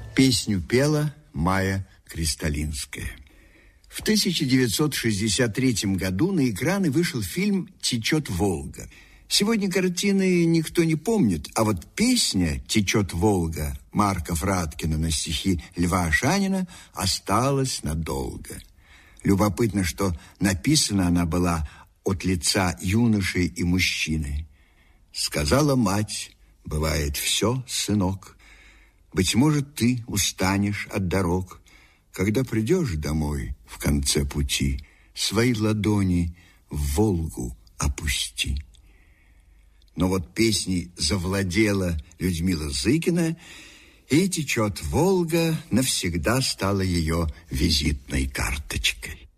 Песню пела Майя Кристалинская. В 1963 году на экраны вышел фильм «Течет Волга». Сегодня картины никто не помнит, а вот песня «Течет Волга» Марка Фраткина на стихи Льва Ашанина осталась надолго. Любопытно, что написана она была от лица юноши и мужчины. Сказала мать: «Бывает все, сынок. Быть может, ты устанешь от дорог. Когда придешь домой в конце пути, свои ладони в Волгу опусти». Но вот песней завладела Людмила Зыкина, и «Течет Волга» навсегда стала ее визитной карточкой.